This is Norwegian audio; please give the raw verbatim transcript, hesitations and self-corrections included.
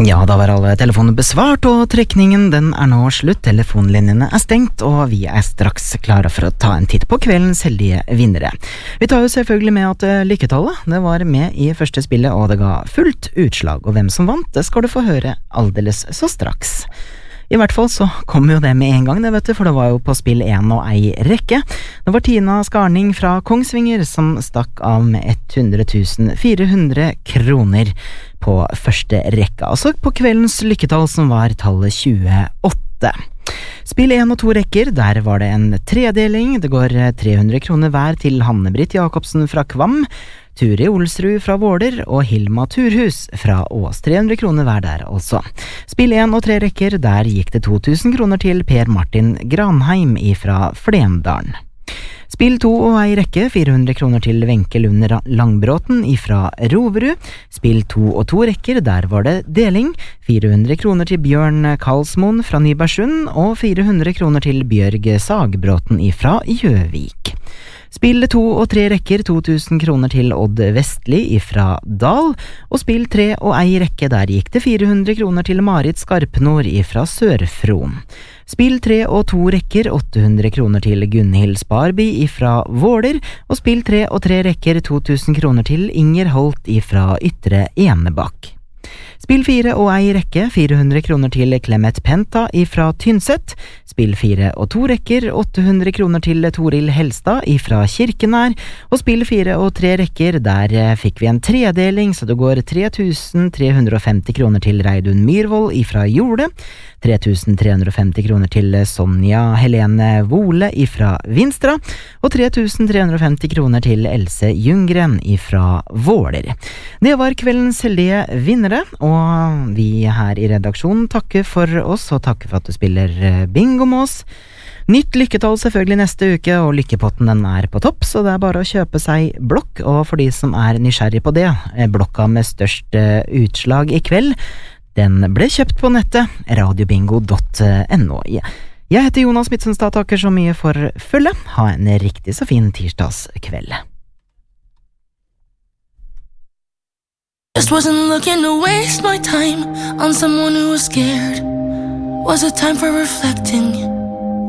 Ja, da var alle telefoner besvart, og trekningen den er nå slutt. Telefonlinjene er stengt, og vi er straks klare for å ta en titt på kveldens heldige vinnere. Vi tar jo selvfølgelig med at lykketallet, det var med i første spillet, og det ga fullt utslag. Og hvem som vant, det skal du få høre aldeles så straks. I hvert fall så kom jo det med en gang, det vet du, for det var jo på spill én og ei rekke. Det var Tina Skarning fra Kongsvinger som stakk av med hundre tusen fire hundre kroner på første rekka. Altså på kveldens lykketall som var tallet tjueåtte. Spill én og to rekker, der var det en tredeling. Det går tre hundre kroner hver til Hanne-Britt Jakobsen fra Kvam, Turi Olsrud fra Våler og Hilma Turhus fra Ås. tre hundre kroner hver der altså. Spill én og tre rekker, der gikk det to tusen kroner til Per Martin Granheim fra Flendalen. Spill to og ei rekke, fire hundre kroner til Wenche Lund Langbråten fra Roverud. Spill to og to rekker, der var det deling. fire hundre kroner til Bjørn Karlsmoen fra Nybergsund og fire hundre kroner til Bjørg Sagbråten fra Gjøvik. Spill to og tre rekker, to tusen kroner til Odd Vestli fra Dal, og spill tre og ei rekke, der gikk det fire hundre kroner til Marit Skarpnord fra Sør-Fron. Spill tre og to rekker, åtte hundre kroner til Gunnhild Sparby fra Våler, og spill tre og tre rekker, to tusen kroner til Inger Holt fra Ytre Enebakk. Spill fire og ei rekke, fire hundre kroner til Clemet Penta fra Tynset. Spill fire og to rekker, åtte hundre kroner til Toril Helstad fra Kirkenær. Og spill fire og tre rekker, der fikk vi en tredeling, så det går tre tusen tre hundre og femti kroner til Reidun Myrvold fra Jorde. tre tusen tre hundre og femti kroner til Sonja Helene Vole fra Vinstra. Og tre tusen tre hundre og femti kroner til Else Jungren fra Våler. Det var kveldens heldige vinnere, og vi her i redaksjonen takker for oss, og takker for at du spiller bingo med oss. Nytt lykketall selvfølgelig neste uke, og lykkepotten den er på topp, så det er bare å kjøpe seg blokk, og for de som er nysgjerrig på det, blokka med størst utslag i kveld, den ble kjøpt på nettet, radiobingo punktum no. Jeg heter Jonas Midtsenstad, takker så mye for følge. Ha en riktig så fin tirsdagskveld. Just wasn't looking to waste my time on someone who was scared. Was it time for reflecting?